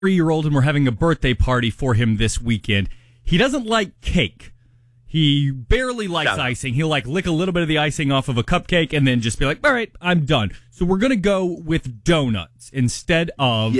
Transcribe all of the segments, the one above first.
3-year-old, and we're having a birthday party for him this weekend. He doesn't like cake. He barely likes icing. He'll lick a little bit of the icing off of a cupcake and then just be like, all right, I'm done. So we're going to go with donuts instead of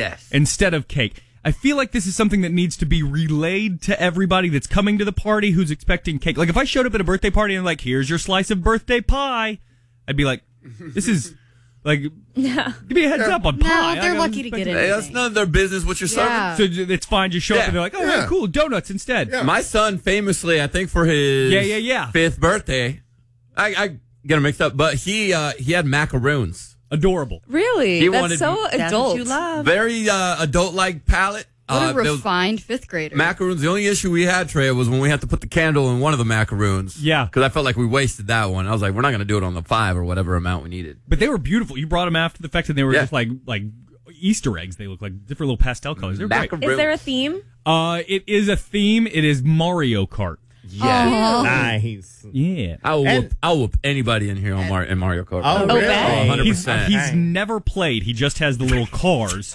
cake. I feel like this is something that needs to be relayed to everybody that's coming to the party who's expecting cake. Like if I showed up at a birthday party and here's your slice of birthday pie, I'd be like, this is give me a heads up on pie. No, they're lucky to get it. That's none of their business what you're serving. So it's fine. Just show up and they're like, oh, yeah, cool, donuts instead. Yeah. My son famously, I think for his 5th birthday, I get him mixed up, but he had macaroons. Adorable. Really? That's so adult. That's what you love. Very adult-like palate. What a refined 5th grader. Macaroons. The only issue we had, Trey, was when we had to put the candle in one of the macaroons. Yeah. Because I felt like we wasted that one. I was like, we're not going to do it on the 5 or whatever amount we needed. But they were beautiful. You brought them after the fact, and they were just like Easter eggs. They look like different little pastel colors. They're great. Is there a theme? It is a theme. It is Mario Kart. Yeah. Oh. Nice. Yeah. I'll whoop anybody in here on Mario Kart. Oh, really? 100%. He's never played. He just has the little cars.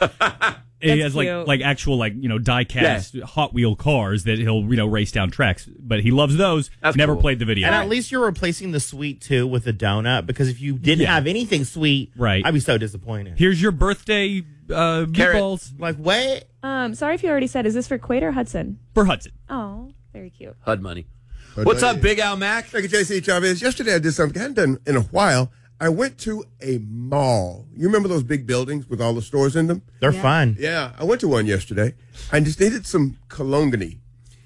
He has actual die-cast Hot Wheel cars that he'll race down tracks. But he loves those. That's never cool. played the video. And at least you're replacing the sweet too with a donut, because if you didn't have anything sweet, I'd be so disappointed. Here's your birthday meatballs. Like what? Sorry if you already said. Is this for Quaid or Hudson? For Hudson. Oh, very cute. HUD money. What's up, Big Al Mac? Thank you, JC Chavez. Yesterday I did something I hadn't done in a while. I went to a mall. You remember those big buildings with all the stores in them? They're fun. Yeah, I went to one yesterday. I just needed some cologne.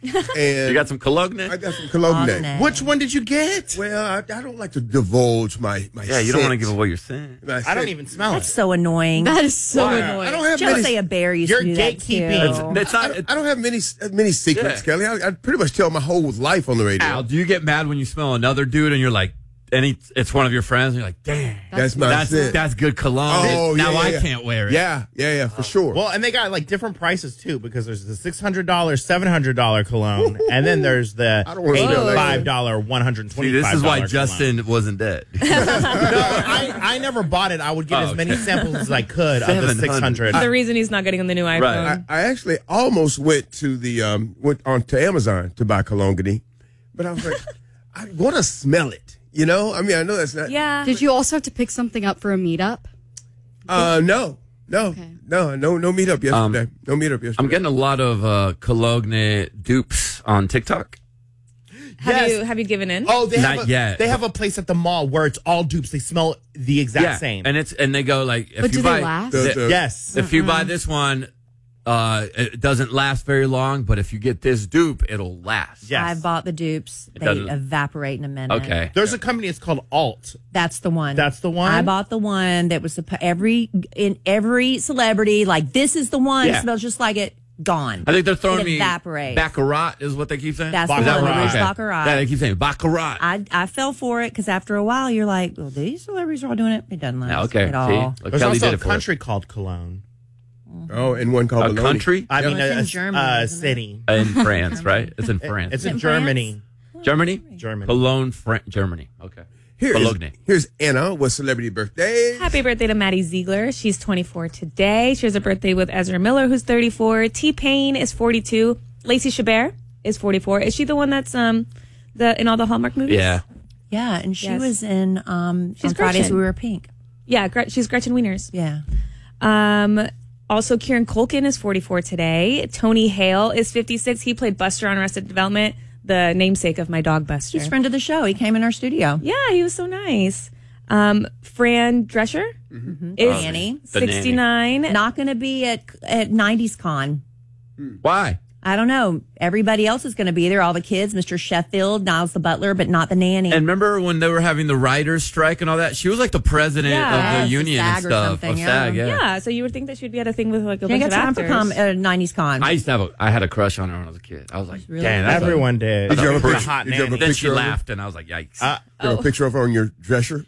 And you got some cologne? I got some cologne. Which one did you get? Well, I don't like to divulge my you don't want to give away your scent. I don't even smell That's it. so annoying. That is so annoying. I don't have Jose a bear used to do that too. Gatekeeping. I don't have many secrets, Kelly. I pretty much tell my whole life on the radio. Al, do you get mad when you smell another dude and you're like, it's one of your friends, and you're like, damn, that's good cologne. Oh, now yeah, I yeah. can't wear it. Yeah, for sure. Well, and they got different prices too, because there's the $600, $700 cologne, and then there's the $85, $125. See, this is why cologne. Justin wasn't dead. No, I never bought it. I would get as many samples as I could of the 600. The reason he's not getting the new iPhone. Right. I actually almost went to went onto Amazon to buy cologne, but I was like, I want to smell it. I know that's not. Yeah. Did you also have to pick something up for a meetup? No meetup yesterday. No meetup yesterday. I'm getting a lot of cologne dupes on TikTok. Have you given in? Oh, Not yet. They have a place at the mall where it's all dupes. They smell the exact same. And they go if But you do buy they last? Yes. if you buy this one, it doesn't last very long, but if you get this dupe, it'll last. Yes. I bought the dupes. They doesn't- evaporate in a minute. Okay. There's a company. It's called Alt. That's the one. That's the one? I bought the one that was every celebrity, this is the one. Yeah. It smells just like it. Gone. I think they're throwing it me evaporates. Baccarat is what they keep saying. That's the one, Rouge Okay. Baccarat. Yeah, they keep saying Baccarat. I fell for it because after a while you're like, well, these celebrities are all doing it. It doesn't last Yeah, okay. at all. See? Look, There's Kelly also did a it for us. country called Cologne. Oh, and one called A Bologna. country I mean, it's in a Germany, isn't it? city. in France, right? It's in France. It's Is it in in Germany. Germany? Germany. Cologne, Germany. Okay. Here's Anna with celebrity birthday. Happy birthday to Maddie Ziegler. She's 24 today. She has a birthday with Ezra Miller, who's 34. T-Pain is 42. Lacey Chabert is 44. Is she the one that's in all the Hallmark movies? Yeah. Yeah, and she Yes. was in on Fridays Gretchen. We Were Pink. Yeah, she's Gretchen Wieners. Yeah. Also, Kieran Culkin is 44 today. Tony Hale is 56. He played Buster on Arrested Development, the namesake of my dog Buster. He's a friend of the show. He came in our studio. Yeah, he was so nice. Fran Drescher is Nanny. The nanny. 69. Not going to be at 90s Con. Why? I don't know. Everybody else is going to be there. All the kids, Mr. Sheffield, Niles the butler, but not the nanny. And remember when they were having the writers' strike and all that? She was like the president Yeah. of the Yes, union and SAG or stuff. something, Of yeah. SAG, yeah. Yeah, so you would think that she'd be at a thing with a you bunch ain't of got time actors. for 90s Con. I used to I had a crush on her when I was a kid. I was like, Really? damn, that's Everyone did. Did you have a The picture? hot Did you have a nanny. Then she picture of her? laughed, and I was like, yikes. You have a picture of her on your dresser?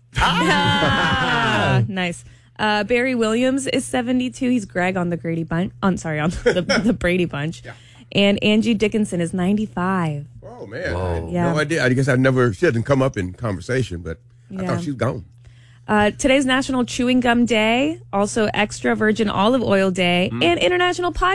Ah, nice. Barry Williams is 72. He's Greg on the Grady Bunch. On the Brady Bunch. Yeah. And Angie Dickinson is 95. Oh, man. I had Yeah. no idea. I guess she hasn't come up in conversation, but I Yeah. thought she was gone. Today's National Chewing Gum Day, also Extra Virgin Olive Oil Day, and International